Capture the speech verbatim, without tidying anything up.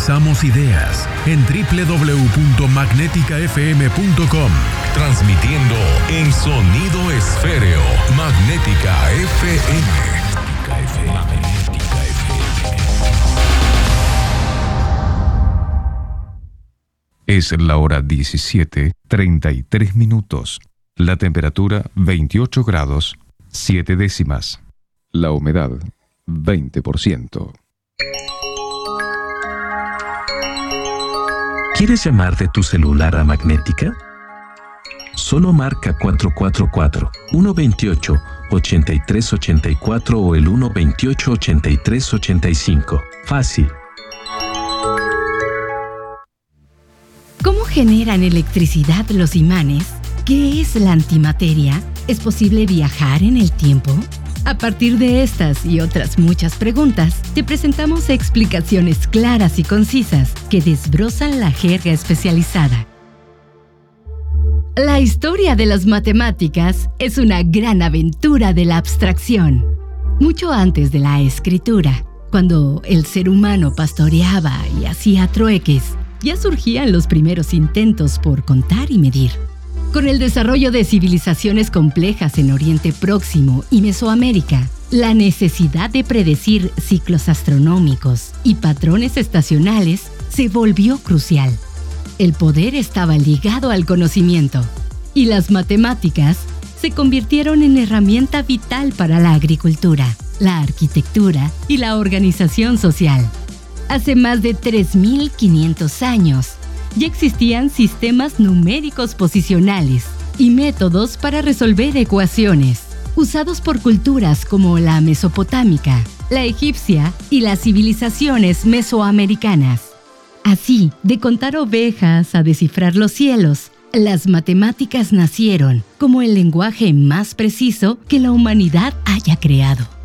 expresamos ideas en doble u doble u doble u punto magnética f m punto com. Transmitiendo en sonido esféreo. Magnética F M. Magnética F M. Es la hora diecisiete, treinta y tres minutos. La temperatura veintiocho grados, siete décimas. La humedad veinte por ciento. ¿Quieres llamar de tu celular a Magnética? Solo marca cuatro cuatro cuatro, uno dos ocho, ocho tres ocho cuatro o el uno dos ocho, ocho tres ocho cinco. Fácil. ¿Cómo generan electricidad los imanes? ¿Qué es la antimateria? ¿Es posible viajar en el tiempo? A partir de estas y otras muchas preguntas, te presentamos explicaciones claras y concisas que desbrozan la jerga especializada. La historia de las matemáticas es una gran aventura de la abstracción. Mucho antes de la escritura, cuando el ser humano pastoreaba y hacía trueques, ya surgían los primeros intentos por contar y medir. Con el desarrollo de civilizaciones complejas en Oriente Próximo y Mesoamérica, la necesidad de predecir ciclos astronómicos y patrones estacionales se volvió crucial. El poder estaba ligado al conocimiento, y las matemáticas se convirtieron en herramienta vital para la agricultura, la arquitectura y la organización social. Hace más de tres mil quinientos años, ya existían sistemas numéricos posicionales y métodos para resolver ecuaciones, usados por culturas como la mesopotámica, la egipcia y las civilizaciones mesoamericanas. Así, de contar ovejas a descifrar los cielos, las matemáticas nacieron como el lenguaje más preciso que la humanidad haya creado.